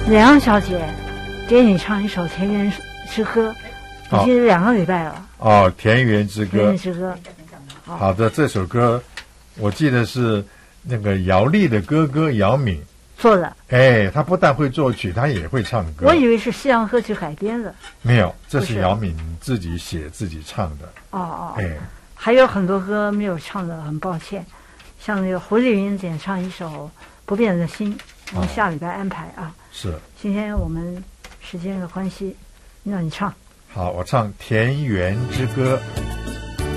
梁小姐给你唱一首《田园之歌》，已经2个礼拜了。 哦，《田园之歌》。 田园之歌。 好的，这首歌我记得是那个姚丽的哥哥姚敏做的。 哎，他不但会作曲，他也会唱歌。 我以为是西洋歌曲改编的。 没有，这是姚敏自己写自己唱的。 哦。 哎， 还有很多歌没有唱的，很抱歉。像那个胡丽云演唱一首《不变的心》，我们下礼拜安排啊。 是。 今天我们时间的关系，让你唱。 好，我唱《田园之歌》。